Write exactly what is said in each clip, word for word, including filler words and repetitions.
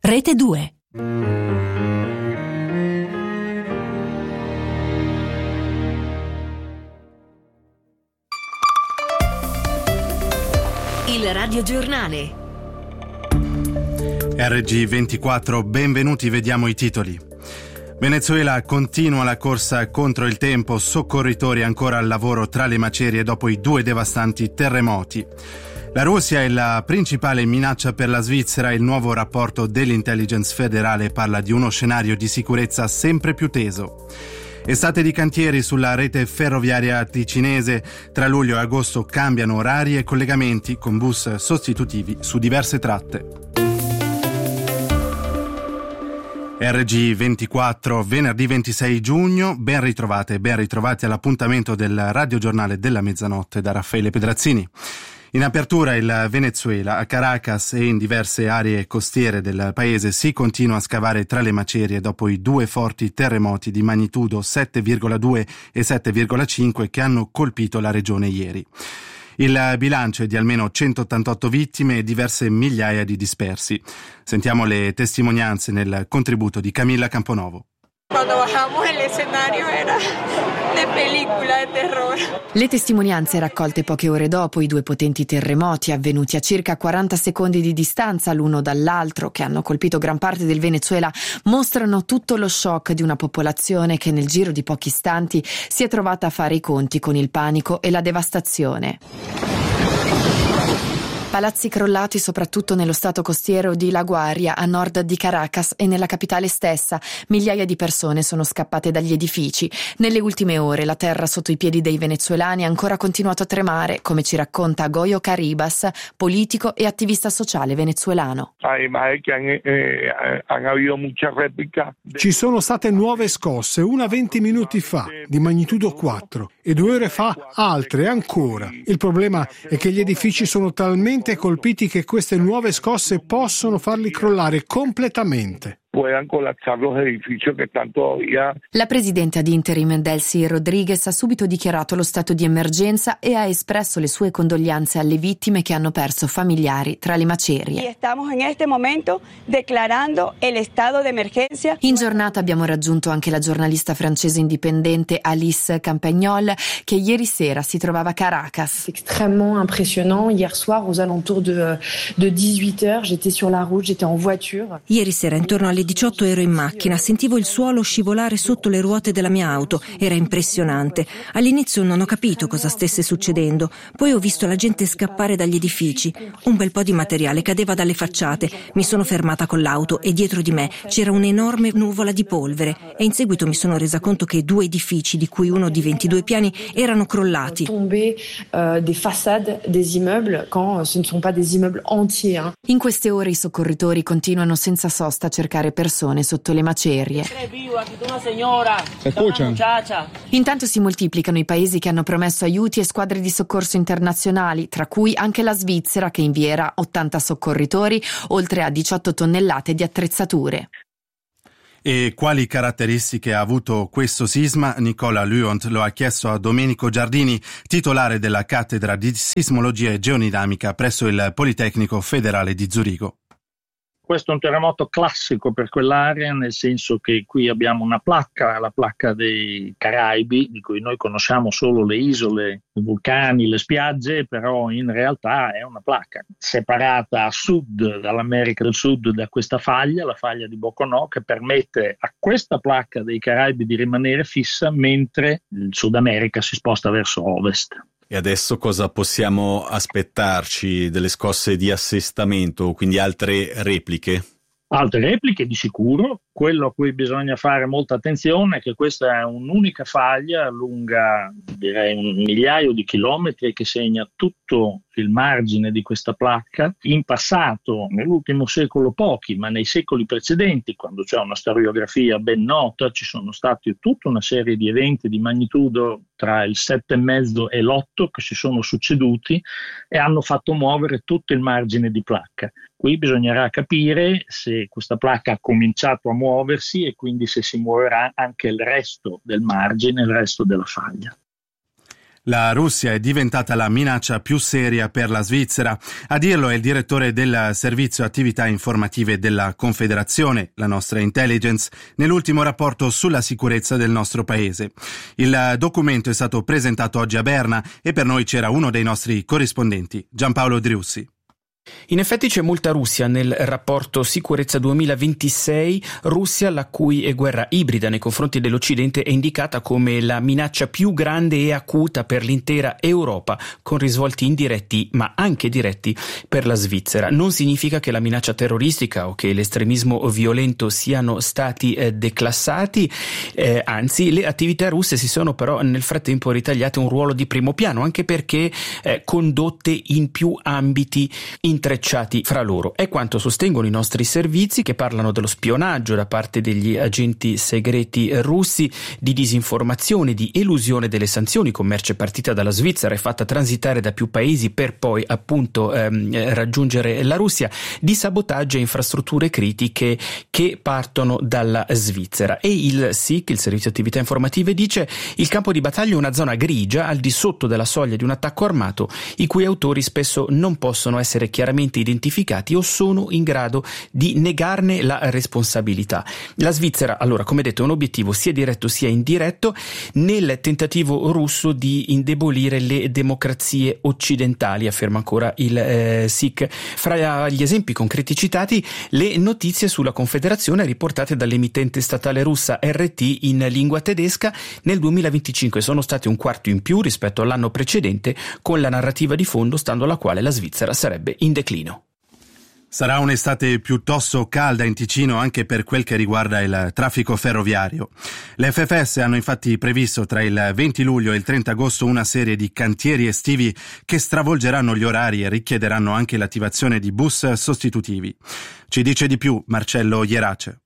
Rete due. Il radiogiornale. R G ventiquattro, benvenuti, vediamo i titoli. Venezuela continua la corsa contro il tempo, soccorritori ancora al lavoro tra le macerie dopo i due devastanti terremoti. La Russia è la principale minaccia per la Svizzera. Il nuovo rapporto dell'intelligence federale parla di uno scenario di sicurezza sempre più teso. Estate di cantieri sulla rete ferroviaria ticinese. Tra luglio e agosto cambiano orari e collegamenti con bus sostitutivi su diverse tratte. R G ventiquattro, venerdì ventisei giugno, ben ritrovate, ben ritrovati all'appuntamento del radiogiornale della mezzanotte da Raffaele Pedrazzini. In apertura il Venezuela, a Caracas e in diverse aree costiere del paese si continua a scavare tra le macerie dopo i due forti terremoti di magnitudo sette virgola due e sette virgola cinque che hanno colpito la regione ieri. Il bilancio è di almeno centottantotto vittime e diverse migliaia di dispersi. Sentiamo le testimonianze nel contributo di Camilla Camponovo. Quando bajamos el escenario era de película de terror. Le testimonianze raccolte poche ore dopo i due potenti terremoti avvenuti a circa quaranta secondi di distanza l'uno dall'altro, che hanno colpito gran parte del Venezuela, mostrano tutto lo shock di una popolazione che nel giro di pochi istanti si è trovata a fare i conti con il panico e la devastazione. Palazzi crollati soprattutto nello stato costiero di La Guaria, a nord di Caracas, e nella capitale stessa. Migliaia di persone sono scappate dagli edifici. Nelle ultime ore la terra sotto i piedi dei venezuelani ha ancora continuato a tremare, come ci racconta Goyo Caribas, politico e attivista sociale venezuelano. Ci sono state nuove scosse, una venti minuti fa, di magnitudo quattro, e due ore fa altre ancora. Il problema è che gli edifici sono talmente colpiti che queste nuove scosse possono farli crollare completamente. La presidente ad interim Delcy Rodriguez ha subito dichiarato lo stato di emergenza e ha espresso le sue condoglianze alle vittime che hanno perso familiari tra le macerie. In giornata abbiamo raggiunto anche la giornalista francese indipendente Alice Campagnol, che ieri sera si trovava a Caracas. Extrêmement impressionnant. Hier soir aux alentours de, de dix-huit heures, j'étais sur la route, j'étais en voiture. Ieri sera intorno alle diciotto ero in macchina, sentivo il suolo scivolare sotto le ruote della mia auto, era impressionante. All'inizio non ho capito cosa stesse succedendo, poi ho visto la gente scappare dagli edifici, un bel po' di materiale cadeva dalle facciate, mi sono fermata con l'auto e dietro di me c'era un'enorme nuvola di polvere e in seguito mi sono resa conto che due edifici, di cui uno di ventidue piani, erano crollati. Tombé euh, des façades des immeubles quand ce ne sont pas des immeubles entiers. In queste ore i soccorritori continuano senza sosta a cercare persone sotto le macerie. Intanto si moltiplicano i paesi che hanno promesso aiuti e squadre di soccorso internazionali, tra cui anche la Svizzera, che invierà ottanta soccorritori, oltre a diciotto tonnellate di attrezzature. E quali caratteristiche ha avuto questo sisma? Nicola Luont lo ha chiesto a Domenico Giardini, titolare della cattedra di sismologia e geodinamica presso il Politecnico Federale di Zurigo. Questo è un terremoto classico per quell'area, nel senso che qui abbiamo una placca, la placca dei Caraibi, di cui noi conosciamo solo le isole, i vulcani, le spiagge, però in realtà è una placca separata a sud dall'America del Sud da questa faglia, la faglia di Boconó, che permette a questa placca dei Caraibi di rimanere fissa mentre il Sud America si sposta verso ovest. E adesso cosa possiamo aspettarci? Delle scosse di assestamento, quindi altre repliche? Altre repliche di sicuro. Quello a cui bisogna fare molta attenzione è che questa è un'unica faglia lunga direi un migliaio di chilometri che segna tutto il margine di questa placca. In passato, nell'ultimo secolo pochi, ma nei secoli precedenti, quando c'è una storiografia ben nota, ci sono stati tutta una serie di eventi di magnitudo tra il sette e mezzo e l'otto che si sono succeduti e hanno fatto muovere tutto il margine di placca. Qui bisognerà capire se questa placca ha cominciato a muoversi e quindi se si muoverà anche il resto del margine, il resto della faglia. La Russia è diventata la minaccia più seria per la Svizzera. A dirlo è il direttore del Servizio Attività Informative della Confederazione, la nostra intelligence, nell'ultimo rapporto sulla sicurezza del nostro paese. Il documento è stato presentato oggi a Berna e per noi c'era uno dei nostri corrispondenti, Giampaolo Driussi. In effetti c'è molta Russia nel rapporto Sicurezza duemilaventisei, Russia la cui guerra ibrida nei confronti dell'Occidente è indicata come la minaccia più grande e acuta per l'intera Europa, con risvolti indiretti ma anche diretti per la Svizzera. Non significa che la minaccia terroristica o che l'estremismo violento siano stati eh, declassati, eh, anzi le attività russe si sono però nel frattempo ritagliate un ruolo di primo piano, anche perché eh, condotte in più ambiti intrecciati fra loro. È quanto sostengono i nostri servizi, che parlano dello spionaggio da parte degli agenti segreti russi, di disinformazione, di elusione delle sanzioni, commercio partita dalla Svizzera e fatta transitare da più paesi per poi appunto ehm, raggiungere la Russia, di sabotaggio a infrastrutture critiche che partono dalla Svizzera. E il S I C, il Servizio Attività Informative, dice: il campo di battaglia è una zona grigia al di sotto della soglia di un attacco armato, i cui autori spesso non possono essere chiaramente identificati o sono in grado di negarne la responsabilità. La Svizzera, allora, come detto, è un obiettivo sia diretto sia indiretto nel tentativo russo di indebolire le democrazie occidentali, afferma ancora il eh, S I C. Fra gli esempi concreti citati, le notizie sulla Confederazione riportate dall'emittente statale russa R T in lingua tedesca nel duemilaventicinque sono state un quarto in più rispetto all'anno precedente, con la narrativa di fondo stando alla quale la Svizzera sarebbe in declino. Sarà un'estate piuttosto calda in Ticino anche per quel che riguarda il traffico ferroviario. Le F F S hanno infatti previsto tra il venti luglio e il trenta agosto una serie di cantieri estivi che stravolgeranno gli orari e richiederanno anche l'attivazione di bus sostitutivi. Ci dice di più Marcello Ierace.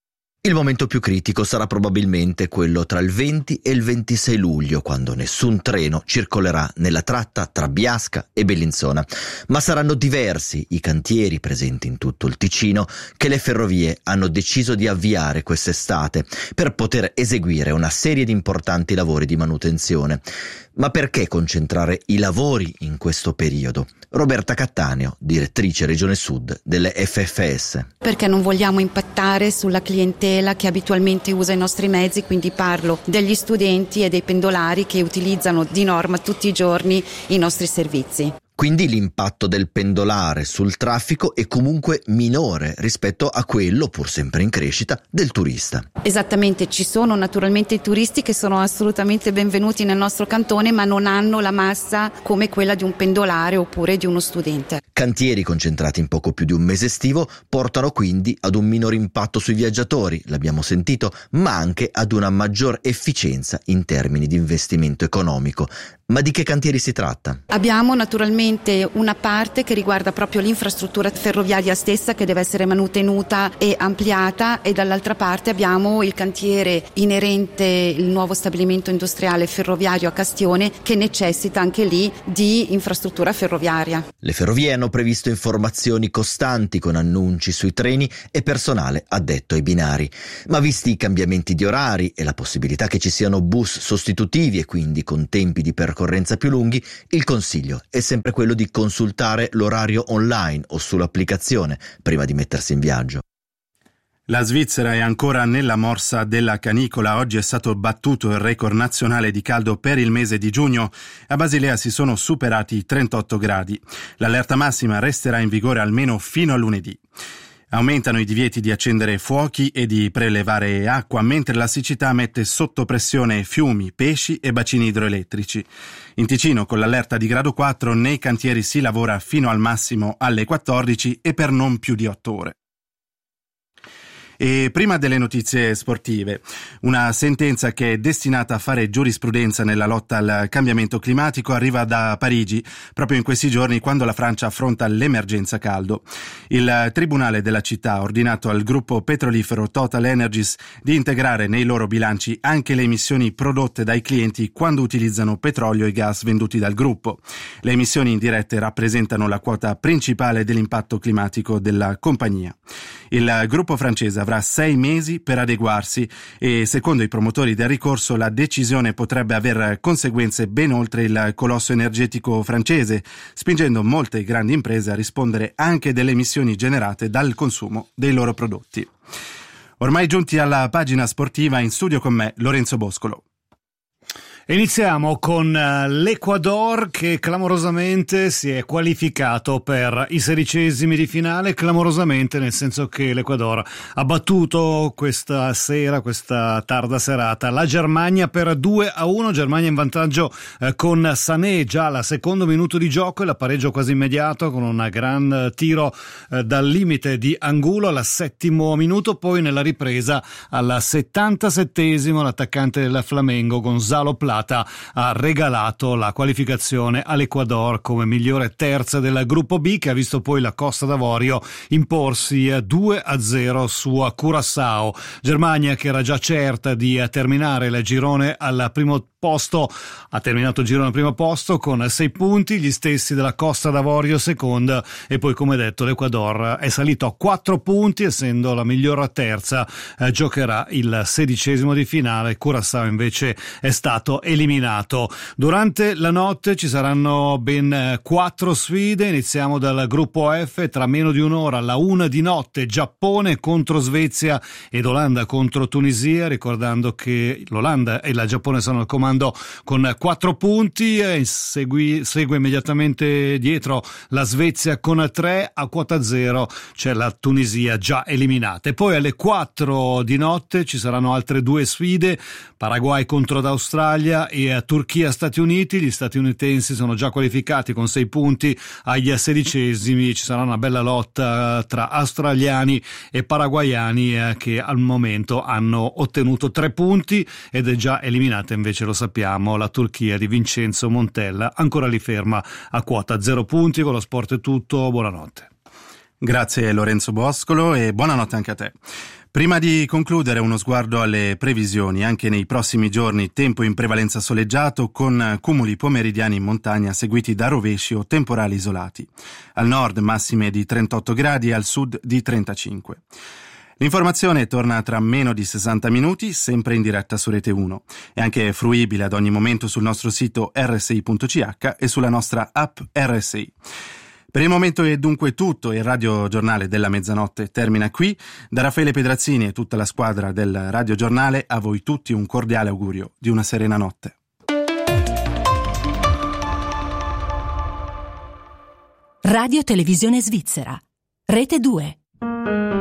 Il momento più critico sarà probabilmente quello tra il venti e il ventisei luglio, quando nessun treno circolerà nella tratta tra Biasca e Bellinzona. Ma saranno diversi i cantieri presenti in tutto il Ticino che le ferrovie hanno deciso di avviare quest'estate per poter eseguire una serie di importanti lavori di manutenzione. Ma perché concentrare i lavori in questo periodo? Roberta Cattaneo, direttrice Regione Sud delle F F S. Perché non vogliamo impattare sulla clientela che abitualmente usa i nostri mezzi, quindi parlo degli studenti e dei pendolari che utilizzano di norma tutti i giorni i nostri servizi. Quindi l'impatto del pendolare sul traffico è comunque minore rispetto a quello, pur sempre in crescita, del turista. Esattamente, ci sono naturalmente i turisti che sono assolutamente benvenuti nel nostro cantone, ma non hanno la massa come quella di un pendolare oppure di uno studente. Cantieri concentrati in poco più di un mese estivo portano quindi ad un minor impatto sui viaggiatori, l'abbiamo sentito, ma anche ad una maggior efficienza in termini di investimento economico. Ma di che cantieri si tratta? Abbiamo naturalmente una parte che riguarda proprio l'infrastruttura ferroviaria stessa, che deve essere manutenuta e ampliata, e dall'altra parte abbiamo il cantiere inerente il nuovo stabilimento industriale ferroviario a Castione, che necessita anche lì di infrastruttura ferroviaria. Le ferrovie hanno previsto informazioni costanti con annunci sui treni e personale addetto ai binari. Ma visti i cambiamenti di orari e la possibilità che ci siano bus sostitutivi e quindi con tempi di percorrenza più lunghi, il consiglio è sempre quello di consultare l'orario online o sull'applicazione prima di mettersi in viaggio. La Svizzera è ancora nella morsa della canicola. Oggi è stato battuto il record nazionale di caldo per il mese di giugno. A Basilea si sono superati i trentotto gradi. L'allerta massima resterà in vigore almeno fino a lunedì. Aumentano i divieti di accendere fuochi e di prelevare acqua, mentre la siccità mette sotto pressione fiumi, pesci e bacini idroelettrici. In Ticino, con l'allerta di grado quattro, nei cantieri si lavora fino al massimo alle quattordici e per non più di otto ore. E prima delle notizie sportive, una sentenza che è destinata a fare giurisprudenza nella lotta al cambiamento climatico arriva da Parigi, proprio in questi giorni, quando la Francia affronta l'emergenza caldo. Il tribunale della città ha ordinato al gruppo petrolifero Total Energies di integrare nei loro bilanci anche le emissioni prodotte dai clienti quando utilizzano petrolio e gas venduti dal gruppo. Le emissioni indirette rappresentano la quota principale dell'impatto climatico della compagnia. Il gruppo francese avrà sei mesi per adeguarsi e secondo i promotori del ricorso la decisione potrebbe aver conseguenze ben oltre il colosso energetico francese, spingendo molte grandi imprese a rispondere anche delle emissioni generate dal consumo dei loro prodotti. Ormai giunti alla pagina sportiva, in studio con me Lorenzo Boscolo. Iniziamo con l'Ecuador che clamorosamente si è qualificato per i sedicesimi di finale, clamorosamente nel senso che l'Ecuador ha battuto questa sera, questa tarda serata, la Germania per due a uno, Germania in vantaggio eh, con Sané già al secondo minuto di gioco e la pareggio quasi immediato con un gran tiro eh, dal limite di Angulo al settimo minuto, poi nella ripresa al settantasettesimo l'attaccante del Flamengo Gonzalo Plata ha regalato la qualificazione all'Ecuador come migliore terza del gruppo B, che ha visto poi la Costa d'Avorio imporsi due a zero su Curaçao. Germania, che era già certa di terminare il girone al primo posto, ha terminato il girone al primo posto con sei punti, gli stessi della Costa d'Avorio seconda, e poi come detto l'Ecuador è salito a quattro punti, essendo la miglior terza eh, giocherà il sedicesimo di finale. Curaçao invece è stato eliminato. Durante la notte ci saranno ben quattro sfide, iniziamo dal gruppo F, tra meno di un'ora alla una di notte Giappone contro Svezia ed Olanda contro Tunisia, ricordando che l'Olanda e il Giappone sono al comando con quattro punti, e segui, segue immediatamente dietro la Svezia con tre, a quota zero c'è la Tunisia già eliminata. E poi alle quattro di notte ci saranno altre due sfide, Paraguay contro l'Australia e Turchia-Stati Uniti. Gli statunitensi sono già qualificati con sei punti agli sedicesimi, ci sarà una bella lotta tra australiani e paraguayani eh, che al momento hanno ottenuto tre punti, ed è già eliminata invece, lo sappiamo, la Turchia di Vincenzo Montella, ancora lì ferma a quota zero punti. Con lo sport è tutto, buonanotte. Grazie Lorenzo Boscolo e buonanotte anche a te. Prima di concludere, uno sguardo alle previsioni. Anche nei prossimi giorni tempo in prevalenza soleggiato, con cumuli pomeridiani in montagna seguiti da rovesci o temporali isolati. Al nord massime di trentotto gradi, al sud di trentacinque. L'informazione torna tra meno di sessanta minuti, sempre in diretta su Rete uno. È anche fruibile ad ogni momento sul nostro sito erre sei punto ci acca e sulla nostra app erre sei. Per il momento è dunque tutto, il Radio Giornale della Mezzanotte termina qui. Da Raffaele Pedrazzini e tutta la squadra del Radio Giornale, a voi tutti un cordiale augurio di una serena notte. Radio Televisione Svizzera, Rete due.